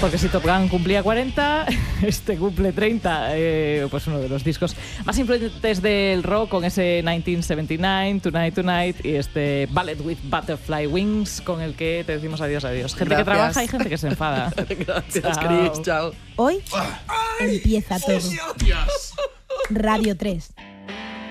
Porque si Top Gun cumplía 40, este cumple 30. Pues uno de los discos más influyentes del rock, con ese 1979, Tonight Tonight, y este Ballet with Butterfly Wings, con el que te decimos adiós, adiós. Gente que trabaja y gente que se enfada. Gracias, Chris. Chao. Hoy empieza todo. Radio 3.